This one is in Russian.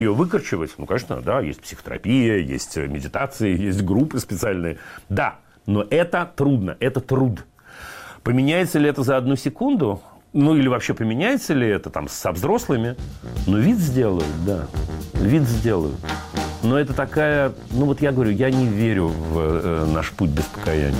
ее выкорчевать, ну, конечно, да, есть психотерапия, есть медитации, есть группы специальные. Да, но это трудно, это труд. Поменяется ли это за 1 секунду? Ну, или вообще поменяется ли это там со взрослыми? Ну, вид сделают, да. Вид сделают. Но это такая... Ну, вот я говорю, я не верю в наш путь без покаяния.